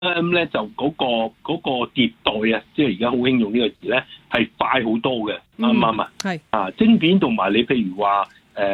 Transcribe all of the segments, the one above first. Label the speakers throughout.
Speaker 1: 咧就嗰個迭代啊，即係而家好興用呢個字咧，係快好多嘅，啱唔啱啊？
Speaker 2: 係
Speaker 1: 啊，晶片同埋你譬如話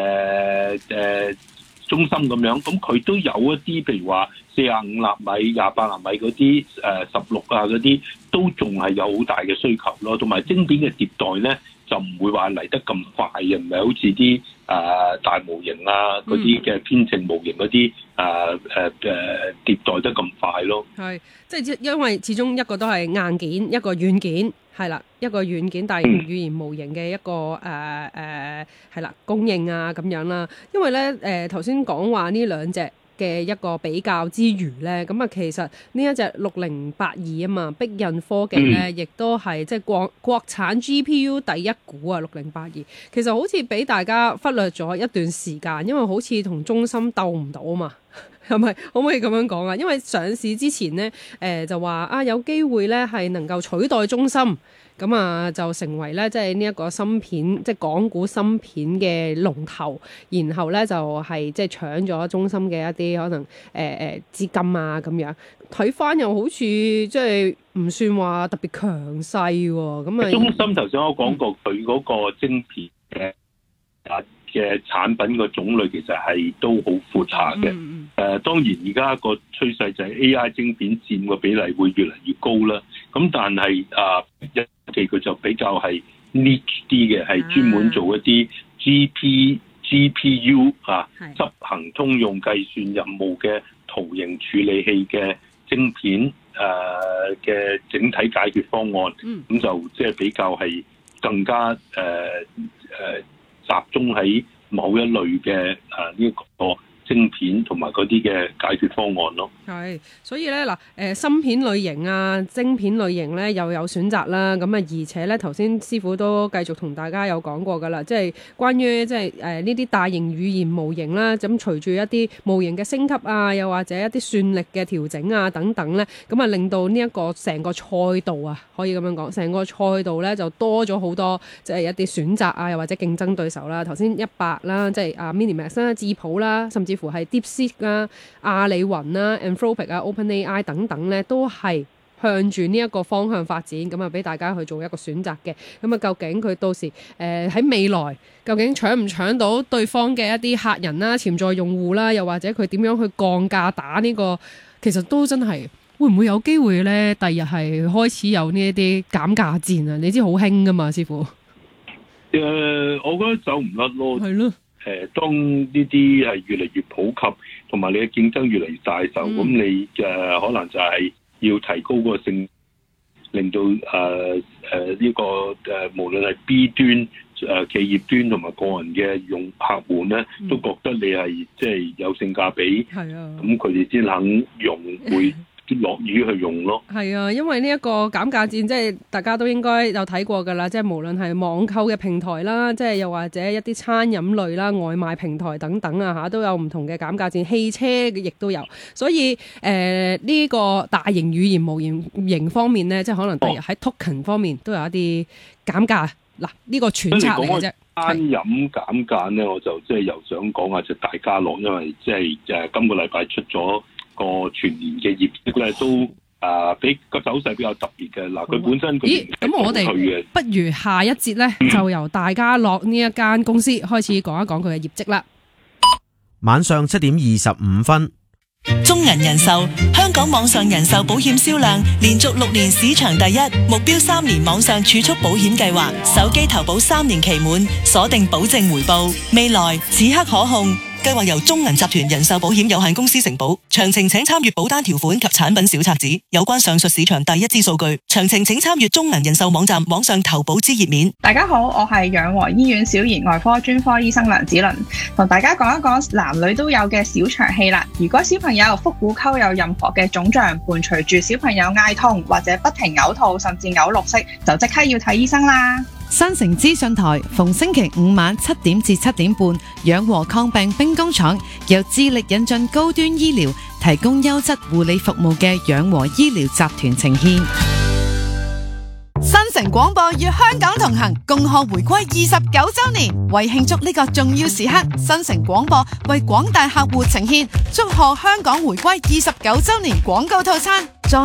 Speaker 1: 中芯咁樣，咁佢都有一啲譬如話45納米、28納米嗰啲16啊嗰啲，都仲係有好大嘅需求咯。同埋晶片嘅迭代咧，就唔會話嚟得咁快嘅，唔係好似啲大模型啊嗰啲嘅編程模型嗰啲迭代得咁快咯。
Speaker 2: 係，即係因為始終一個都係硬件，一個軟件。係啦，一個軟件大型語言模型嘅一個係啦供應啊咁樣啦。因為咧頭先講話呢兩隻嘅一個比較之餘咧，咁啊其實呢一隻6082啊嘛，壁仞科技咧亦都係即係國產 GPU 第一股啊，6082其實好似俾大家忽略咗一段時間，因為好似同中芯鬥唔到啊嘛。係咪可唔可以咁樣講啊？因為上市之前咧，就話啊有機會咧係能夠取代中芯，咁啊就成為咧即係呢一個芯片，即係港股芯片嘅龍頭，然後咧就係即係搶咗中芯嘅一啲可能資金啊咁樣。睇翻又好似即係唔算話特別強勢喎，咁啊。中
Speaker 1: 芯頭先我講過佢嗰個晶片嘅產品個種類其實係都好闊下嘅。當然而家個趨勢就係 AI 晶片佔個比例會越嚟越高啦。咁但係一期佢就比較係 niche 啲嘅，係專門做一啲 GPU 執行通用計算任務嘅圖形處理器嘅晶片嘅整體解決方案。咁就即係比較係更加集中喺某一類嘅呢個晶片同埋嗰啲嘅解決方案咯。
Speaker 2: 係，所以咧嗱，芯片類型啊、晶片類型咧又有選擇啦。咁啊，而且咧頭先師傅都繼續同大家有講過噶啦，即係關於即係呢啲大型語言模型啦，咁隨住一啲模型嘅升級啊，又或者一啲算力嘅調整啊等等咧，咁啊令到呢一個成個賽道啊，可以咁樣講，成個賽道咧就多咗好多即係一啲選擇啊，又或者競爭對手啦。頭先100啦，即係Minimax 啦、智譜啦，甚至乎係 DeepSeek 啦、阿里雲啦、Anthropic 啊、OpenAI 等等咧，都係向住呢一個方向發展，咁啊俾大家去做一個選擇嘅。咁啊，究竟佢到時喺未來究竟搶唔搶到對方嘅一啲客人啦、潛在用戶啦，又或者佢點樣去降價打呢個，其實都真係會唔會有機會咧？第日係開始有呢一啲減價戰啊！你知好興噶嘛，師傅。
Speaker 1: 我覺得走唔甩咯。
Speaker 2: 係咯。
Speaker 1: 當呢啲係越嚟越普及，同埋你嘅競爭越嚟越大時候，咁你可能就係要提高個性，令到呢個無論係 B 端企業端同埋個人嘅客戶咧，都覺得你係即係有性價比，咁佢哋先肯用會落雨去用咯。係啊，因為呢一個減價戰，即係大家都應該有睇過㗎啦。即係無論係網購嘅平台啦，即係又或者一啲餐飲類啦、外賣平台等等啊嚇，都有唔同嘅減價戰。汽車亦都有，所以呢個大型語言模型方面咧，即係可能第日喺 token 方面都有一啲減價。嗱，呢個揣測嚟嘅啫。餐飲減價咧，我就即係又想講下隻大家樂，因為即係今個禮拜出咗個全年嘅業績咧，都比個走勢比較特別嘅。嗱，佢本身咁我哋不如下一節咧，就由大家樂呢一間公司開始講一講佢嘅業績啦。
Speaker 3: 晚上7點25分。
Speaker 4: 中銀人壽香港網上人壽保險銷量連續6年市場第一，目標3年網上儲蓄保險計劃，手機投保3年期滿，鎖定保證回報，未來此刻可控。計劃由中銀集團人壽保險有限公司承保，詳情請參閱保單條款及產品小冊子。有關上述市場第一支數據，詳情請參閱中銀人壽網站網上投保之頁面。
Speaker 5: 大家好，我係養和醫院小兒外科專科醫生梁子倫，同大家講一講男女都有嘅小腸氣啦。如果小朋友腹股溝有任何嘅腫脹，伴隨住小朋友嗌痛或者不停嘔吐，甚至嘔綠色，就即刻要睇醫生啦。
Speaker 6: 新城資訊台逢星期5晚7點至7點半，養和抗病兵工廠由致力引進高端醫療，提供優質護理服務嘅養和醫療集團呈獻。新城廣播與香港同行，共賀回歸29周年。為慶祝呢個重要時刻，新城廣播為廣大客戶呈獻祝賀香港回歸29周年廣告套餐。